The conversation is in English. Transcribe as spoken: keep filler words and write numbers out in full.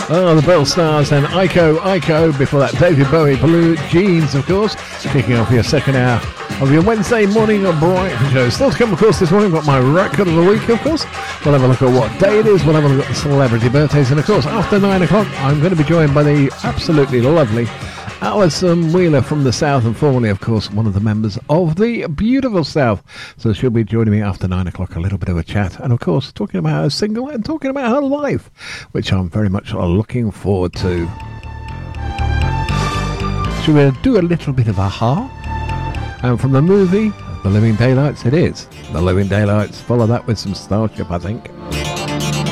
Oh, the Bell Stars and Iko, Iko. Before that, David Bowie, Blue Jeans, of course. Kicking off your second hour of your Wednesday morning Brighton show. Still to come, of course, this morning. Got my record of the week, of course. We'll have a look at what day it is. We'll have a look at the celebrity birthdays. And, of course, after nine o'clock, I'm going to be joined by the absolutely lovely Alison Wheeler from the South, and formerly, of course, one of the members of the beautiful South. So she'll be joining me after nine o'clock, a little bit of a chat, and of course talking about her single and talking about her life, which I'm very much looking forward to. Should we do a little bit of a-ha? And from the movie The Living Daylights, it is The Living Daylights. Follow that with some Starship, I think.